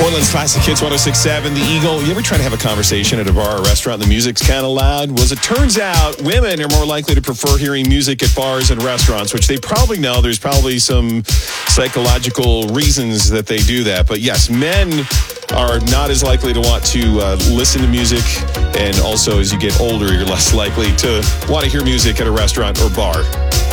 Portland's Classic Hits 106.7, The Eagle. You ever try to have a conversation at a bar or restaurant and the music's kind of loud? Well, as it turns out, women are more likely to prefer hearing music at bars and restaurants, which they probably know. There's probably some psychological reasons that they do that. But yes, men are not as likely to want to listen to music. And also, as you get older, you're less likely to want to hear music at a restaurant or bar.